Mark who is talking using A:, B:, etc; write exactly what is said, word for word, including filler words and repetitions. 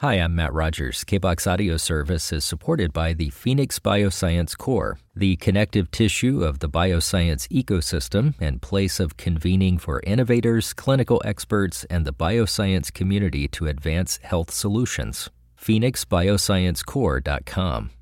A: Hi, I'm Matt Rogers. K B O X Audio Service is supported by the Phoenix Bioscience Core, the connective tissue of the bioscience ecosystem and place of convening for innovators, clinical experts, and the bioscience community to advance health solutions. phoenix bioscience core dot com.